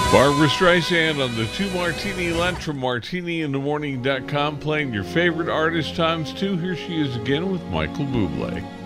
Barbara Streisand on the 2 Martini Lunch from martiniinthemorning.com, playing your favorite artist times 2. Here she is again with Michael Bublé.